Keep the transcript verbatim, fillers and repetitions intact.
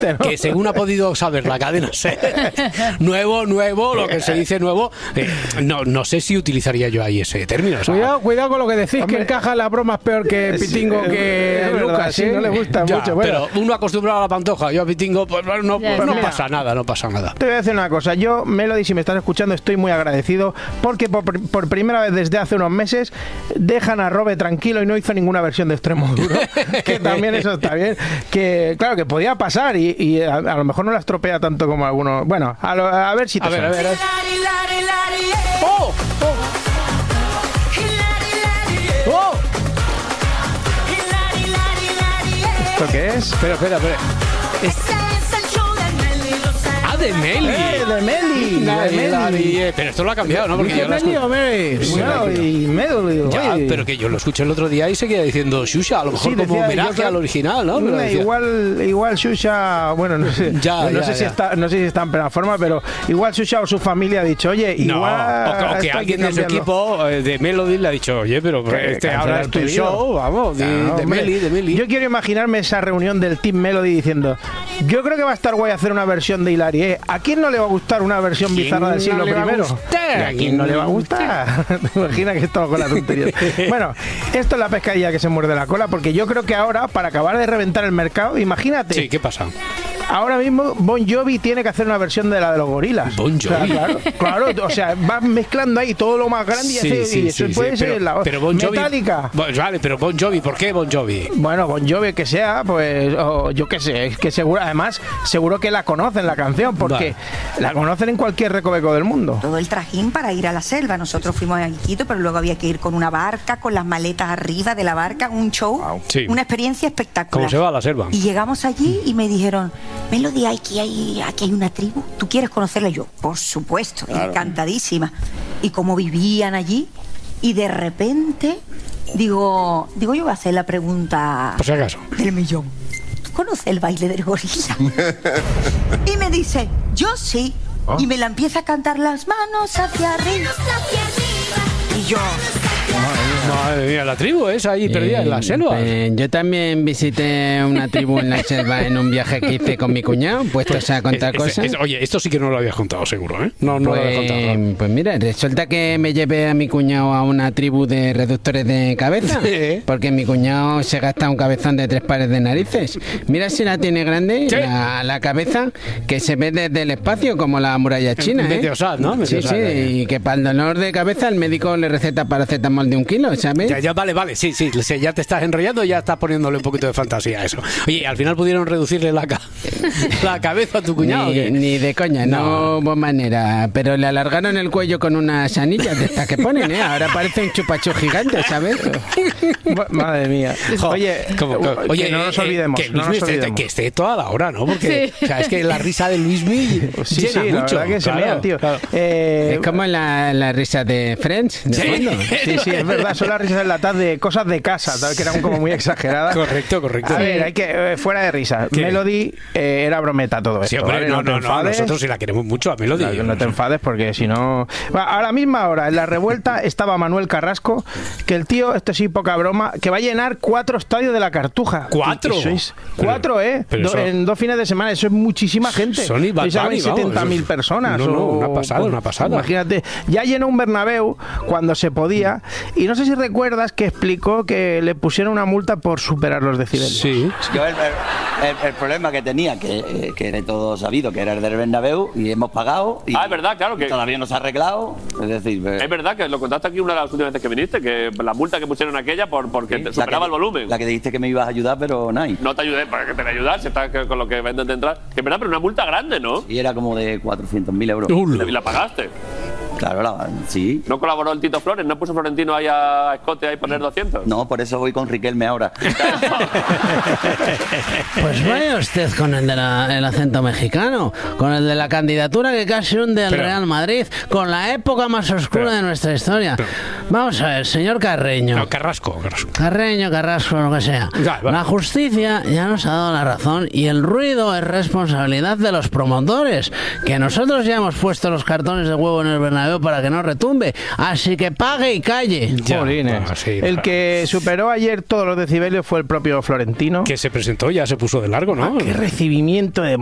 ¿no? Que según ha podido saber la cadena SER, nuevo, nuevo, lo que se dice nuevo, eh, no, no sé si utilizaría yo ahí ese término. O sea, cuidado, cuidado con lo que decís, hombre, que encaja la broma peor que Pitingo, sí, que es Lucas, verdad, sí, ¿eh? No le gusta ya, mucho. Bueno. Pero uno acostumbrado a la pantoja, yo a Pitingo, pues no, ya, pues, no ya. pasa nada, no pasa nada. Te voy a decir una cosa, yo, Melody, si me estás escuchando, estoy muy agradecido porque por, por primera vez desde hace unos meses dejan a Robe tranquilo y no hizo ninguna versión de Extremo Duro, que también eso está bien, que claro, que podía pasar y, y a, a lo mejor no la estropea tanto como algunos. Bueno, a, lo, a ver si te a ver, a ver, a ver. ¡Oh! ¡Oh! ¡Oh! ¿Esto qué es? Espera, espera, espera. Es... Ah, de Meli. Eh, de Meli. De Meli. Pero esto lo ha cambiado, ¿no? Porque yo lo Meli o Meli. Y Meli. Ya, pero que yo lo escuché el otro día y seguía diciendo Xuxa, a lo mejor sí, como homenaje creo, al original, ¿no? Pero decía, igual, igual Xuxa, bueno, no sé, ya, no, ya, sé ya. Si está, no sé si está en plena forma, pero igual Xuxa o su familia ha dicho, oye, igual. No, o, o que alguien de su equipo de Melody le ha dicho, oye, pero que, este ahora es tu show, vamos, de, no, de Meli, de Meli. Yo quiero imaginarme esa reunión del Team Melody diciendo, yo creo que va a estar guay hacer una versión de Hilarie. ¿A quién no le va a gustar una versión bizarra del siglo no primero? ¿Y a quién no le va a gustar? ¿Te imaginas que estamos con la tontería? Bueno, esto es la pescadilla que se muerde la cola, porque yo creo que ahora, para acabar de reventar el mercado, imagínate. Sí, ¿qué pasa? Ahora mismo Bon Jovi tiene que hacer una versión de la de los Gorilas. Bon Jovi. O sea, claro, claro, o sea, vas mezclando ahí todo lo más grande y, sí, hace, sí, y eso sí, puede sí, ser pero, la pero Bon Jovi, Metallica. Bon, vale, pero Bon Jovi, ¿por qué Bon Jovi? Bueno, Bon Jovi que sea, pues oh, yo qué sé, es que seguro, además, seguro que la conocen la canción, porque vale. La conocen en cualquier recoveco del mundo. Todo el trajín para ir a la selva. Nosotros fuimos a Iquitos, pero luego había que ir con una barca, con las maletas arriba de la barca, un show, wow. Sí. Una experiencia espectacular. ¿Cómo se va a la selva? Y llegamos allí y me dijeron, Melody, aquí hay, aquí hay una tribu, ¿tú quieres conocerla? Y yo, por supuesto, claro. Encantadísima. Y cómo vivían allí, y de repente, digo, digo yo voy a hacer la pregunta por si acaso. Del millón. ¿Conoce el baile del gorila? Y me dice, yo sí. ¿Oh? Y me la empieza a cantar las manos hacia arriba. Y yo... Madre mía, la tribu es ahí perdida eh, en la selva. Eh, yo también visité una tribu en la selva en un viaje que hice con mi cuñado, puestos a contar es, cosas. Es, es, oye, esto sí que no lo habías contado, seguro, ¿eh? No, no pues, lo habías contado. ¿No? Pues mira, resulta que me llevé a mi cuñado a una tribu de reductores de cabeza, sí. Porque mi cuñado se gasta un cabezón de tres pares de narices. Mira si la tiene grande, ¿sí? la, la cabeza, que se ve desde el espacio como la muralla china, ¿eh? Meteosat, ¿no? Meteosat, sí, sí, eh. Y que para el dolor de cabeza el médico le receta paracetamol de un kilo, ¿sabes? Ya, ya, vale, vale, sí, sí, ya te estás enrollando, ya estás poniéndole un poquito de fantasía a eso. Oye, al final pudieron reducirle la, ca la cabeza a tu cuñado. Ni, ni de coña, no. no hubo manera, pero le alargaron el cuello con unas anillas de estas que ponen, ¿eh? Ahora parece un chupachú gigante, ¿sabes? Madre mía. Oye, ¿Cómo, cómo? Oye, que no nos olvidemos. Que, no nos esté, olvidemos. que esté toda la hora, ¿no? Porque sí. O sea, es que la risa de Luismi sí, llena sí, mucho. La verdad que claro, se mea, tío. Claro. Eh, es como la, la risa de Friends, de sí. fondo. Sí, sí, es verdad, son las risas enlatadas de cosas de casa, ¿sabes? Que eran como muy exageradas. Correcto, correcto. A ver, hay que, eh, fuera de risa. ¿Qué? Melody eh, era brometa todo esto. Sí, hombre, ¿vale? no, no, no, no, nosotros sí la queremos mucho a Melody. No, no te enfades porque si no... A la misma hora, en la revuelta, estaba Manuel Carrasco, que el tío, esto sí, poca broma, que va a llenar cuatro estadios de la Cartuja. ¿Cuatro? Y, y sois cuatro, ¿eh? Do, eso, en dos fines de semana, eso es muchísima gente. Son y setenta mil personas. No, no, o, una pasada, pues, una pasada. Imagínate, ya llenó un Bernabéu cuando se podía, y no sé si recuerdas que explicó que le pusieron una multa por superar los decibeles. Sí. Yo el, el, el problema que tenía, que, que de todo sabido, que era el del Bernabéu, y hemos pagado, y ah, es verdad, claro que todavía no se ha arreglado, es decir... Es verdad que lo contaste aquí una de las últimas veces que viniste, que la multa que pusieron aquella por porque sí, superaba que, el volumen. La que dijiste que me ibas a ayudar, pero no hay. No te ayudé, para que te voy a ayudar, si estás con lo que venden de entrar. Que es verdad, pero una multa grande, ¿no? Y era como de cuatrocientos mil euros. Uh, ¿Y la pagaste? Claro, la, sí. ¿No colaboró el Tito Flores? ¿No puso Florentino ahí a Escote ahí poner doscientos? No, por eso voy con Riquelme ahora. Pues vaya usted con el del de acento mexicano, con el de la candidatura que casi hunde al Real Madrid, con la época más oscura pero, de nuestra historia. Pero, Vamos a ver, señor Carreño. No, Carrasco, Carrasco. Carreño, Carrasco, lo que sea. Ya, vale. La justicia ya nos ha dado la razón y el ruido es responsabilidad de los promotores, que nosotros ya hemos puesto los cartones de huevo en el Bernabéu Bernabéu para que no retumbe. Así que pague y calle. Ya, Jolines. ah, sí, el claro. que superó ayer todos los decibelios fue el propio Florentino. Que se presentó, ya se puso de largo, ¿no? Qué recibimiento de